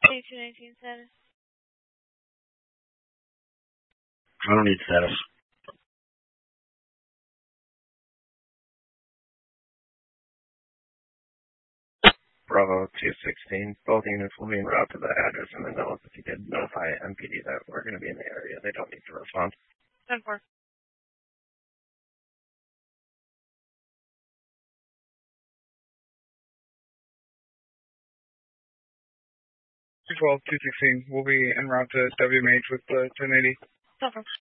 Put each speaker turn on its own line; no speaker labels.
A219 status.
I don't need status. Bravo 216. Both units will be en route to the address in the notes. If you did notify MPD that we're going to be in the area, they don't need to respond.
10-4.
Two 216. We'll be en route to WMH with the 1080.
10-4.